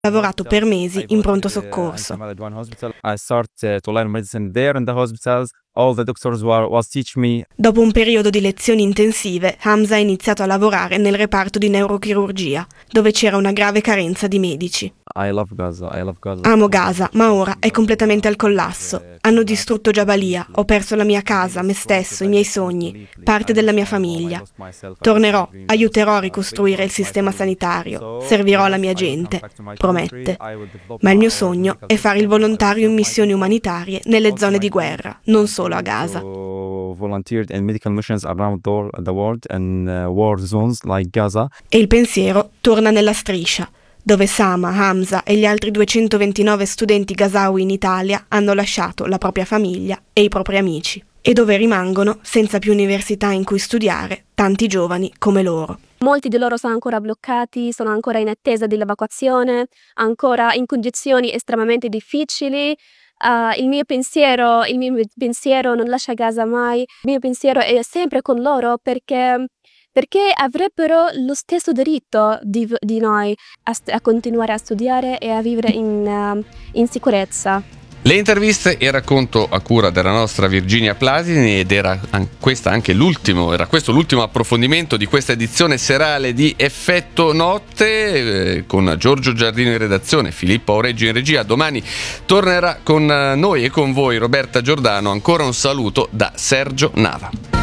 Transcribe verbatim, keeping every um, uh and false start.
lavorato per mesi in pronto soccorso. I started to learn medicine there in the hospitals. All the doctors were was teach me. Dopo un periodo di lezioni intensive, Hamza ha iniziato a lavorare nel reparto di neurochirurgia, dove c'era una grave carenza di medici. I love Gaza, I love Gaza. Amo Gaza, ma ora è completamente al collasso. Hanno distrutto Jabalia, ho perso la mia casa, me stesso, i miei sogni, parte della mia famiglia. Tornerò, aiuterò a ricostruire il sistema sanitario, servirò la mia gente, promette. Ma il mio sogno è fare il volontario in missioni umanitarie nelle zone di guerra, non solo a Gaza. Volunteered in medical missions around the world and war zones like Gaza. E il pensiero torna nella striscia, dove Sama, Hamza e gli altri duecentoventinove studenti gazawi in Italia hanno lasciato la propria famiglia e i propri amici, e dove rimangono, senza più università in cui studiare, tanti giovani come loro. Molti di loro sono ancora bloccati, sono ancora in attesa dell'evacuazione, ancora in condizioni estremamente difficili. Uh, il mio pensiero, il mio pensiero non lascia Gaza mai, il mio pensiero è sempre con loro perché... perché avrebbero lo stesso diritto di, di noi a, a continuare a studiare e a vivere in, uh, in sicurezza. Le interviste e racconto a cura della nostra Virginia Platini, ed era an- questa anche l'ultimo, era questo l'ultimo approfondimento di questa edizione serale di Effetto Notte, eh, con Giorgio Giardino in redazione, Filippo Aureggio in regia. Domani tornerà con noi e con voi Roberta Giordano. Ancora un saluto da Sergio Nava.